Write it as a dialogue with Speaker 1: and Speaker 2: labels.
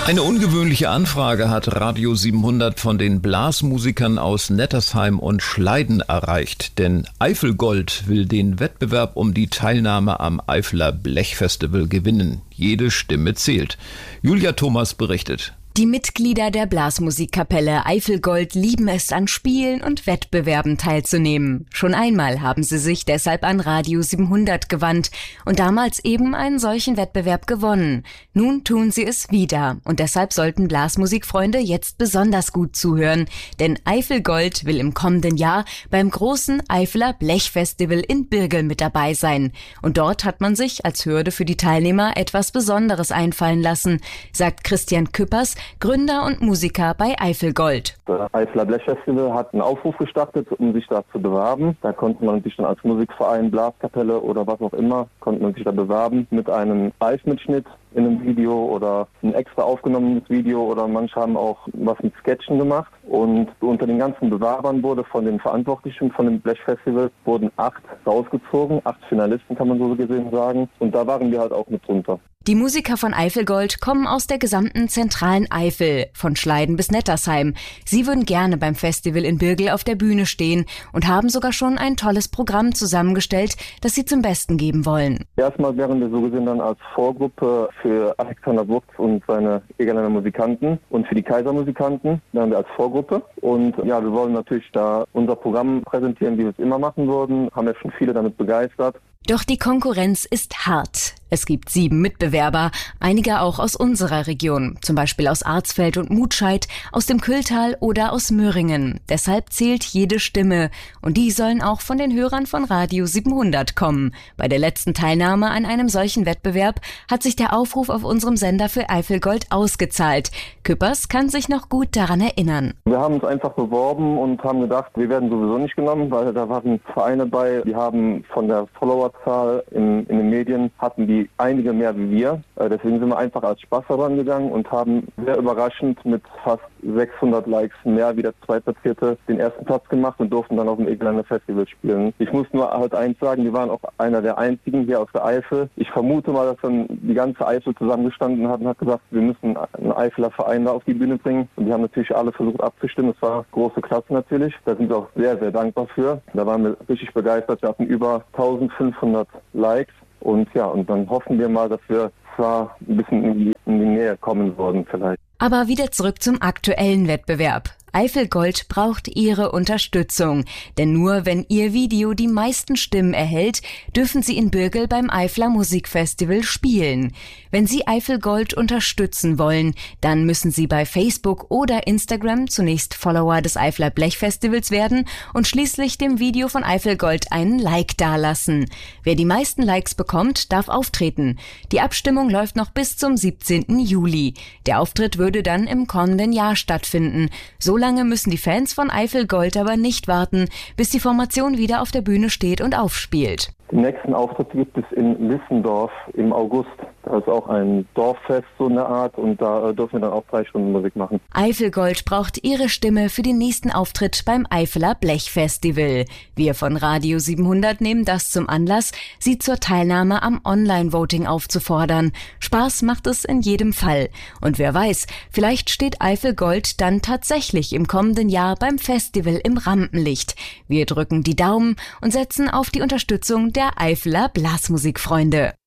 Speaker 1: Eine ungewöhnliche Anfrage hat Radio 700 von den Blasmusikern aus Nettersheim und Schleiden erreicht. Denn Eifelgold will den Wettbewerb um die Teilnahme am Eifeler Blechfestival gewinnen. Jede Stimme zählt. Julia Thomas berichtet.
Speaker 2: Die Mitglieder der Blasmusikkapelle Eifelgold lieben es, an Spielen und Wettbewerben teilzunehmen. Schon einmal haben sie sich deshalb an Radio 700 gewandt und damals eben einen solchen Wettbewerb gewonnen. Nun tun sie es wieder und deshalb sollten Blasmusikfreunde jetzt besonders gut zuhören, denn Eifelgold will im kommenden Jahr beim großen Eifeler Blechfestival in Birgel mit dabei sein. Und dort hat man sich als Hürde für die Teilnehmer etwas Besonderes einfallen lassen, sagt Christian Küppers, Gründer und Musiker bei Eifelgold.
Speaker 3: Das Eifeler Blechfestival hat einen Aufruf gestartet, um sich da zu bewerben. Da konnte man sich dann als Musikverein, Blaskapelle oder was auch immer, konnte man sich da bewerben mit einem Live-Mitschnitt in einem Video oder ein extra aufgenommenes Video oder manche haben auch was mit Sketchen gemacht. Und unter den ganzen Bewerbern wurde von den Verantwortlichen von dem Blechfestival wurden 8 rausgezogen, 8 Finalisten kann man so gesehen sagen. Und da waren wir halt auch mit drunter.
Speaker 2: Die Musiker von Eifelgold kommen aus der gesamten zentralen Eifel, von Schleiden bis Nettersheim. Sie würden gerne beim Festival in Birgel auf der Bühne stehen und haben sogar schon ein tolles Programm zusammengestellt, das sie zum Besten geben wollen.
Speaker 3: Erstmal wären wir so gesehen dann als Vorgruppe für Alexander Wurz und seine Egerländer Musikanten und für die Kaisermusikanten wären wir als Vorgruppe. Und ja, wir wollen natürlich da unser Programm präsentieren, wie wir es immer machen würden. Haben ja schon viele damit begeistert.
Speaker 2: Doch die Konkurrenz ist hart. Es gibt 7 Mitbewerber, einige auch aus unserer Region, zum Beispiel aus Arzfeld und Mutscheid, aus dem Kylltal oder aus Möhringen. Deshalb zählt jede Stimme und die sollen auch von den Hörern von Radio 700 kommen. Bei der letzten Teilnahme an einem solchen Wettbewerb hat sich der Aufruf auf unserem Sender für Eifelgold ausgezahlt. Küppers kann sich noch gut daran erinnern.
Speaker 3: Wir haben uns einfach beworben und haben gedacht, wir werden sowieso nicht genommen, weil da waren Vereine bei, die haben von der Followerzahl in den Medien, hatten die einige mehr wie wir. Deswegen sind wir einfach als Spaß herangegangen und haben sehr überraschend mit fast 600 Likes mehr wie der Zweitplatzierte den ersten Platz gemacht und durften dann auf dem Egerländer Festival spielen. Ich muss nur halt eins sagen, wir waren auch einer der einzigen hier aus der Eifel. Ich vermute mal, dass dann die ganze Eifel zusammengestanden hat und hat gesagt, wir müssen einen Eifeler Verein da auf die Bühne bringen. Und die haben natürlich alle versucht abzustimmen. Es war große Klasse natürlich. Da sind wir auch sehr, sehr dankbar für. Da waren wir richtig begeistert. Wir hatten über 1500 Likes. Und ja, und dann hoffen wir mal, dass wir zwar ein bisschen in die Nähe kommen würden vielleicht.
Speaker 2: Aber wieder zurück zum aktuellen Wettbewerb. Eifelgold braucht Ihre Unterstützung, denn nur wenn Ihr Video die meisten Stimmen erhält, dürfen Sie in Birgel beim Eifeler Musikfestival spielen. Wenn Sie Eifelgold unterstützen wollen, dann müssen Sie bei Facebook oder Instagram zunächst Follower des Eifeler Blechfestivals werden und schließlich dem Video von Eifelgold einen Like dalassen. Wer die meisten Likes bekommt, darf auftreten. Die Abstimmung läuft noch bis zum 17. Juli. Der Auftritt würde dann im kommenden Jahr stattfinden. So lange müssen die Fans von Eifelgold aber nicht warten, bis die Formation wieder auf der Bühne steht und aufspielt.
Speaker 3: Den nächsten Auftritt gibt es in Lissendorf im August. Da ist auch ein Dorffest, so eine Art, und da dürfen wir dann auch 3 Stunden Musik machen.
Speaker 2: Eifelgold braucht Ihre Stimme für den nächsten Auftritt beim Eifeler Blechfestival. Wir von Radio 700 nehmen das zum Anlass, Sie zur Teilnahme am Online-Voting aufzufordern. Spaß macht es in jedem Fall. Und wer weiß, vielleicht steht Eifelgold dann tatsächlich im kommenden Jahr beim Festival im Rampenlicht. Wir drücken die Daumen und setzen auf die Unterstützung der Eifeler Blasmusikfreunde.